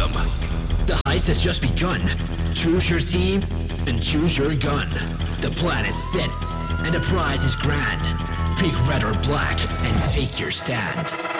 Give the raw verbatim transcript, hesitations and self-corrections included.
awesome. The heist has just begun. Choose your team and choose your gun. The plan is set and the prize is grand. Pick red or black and take your stand.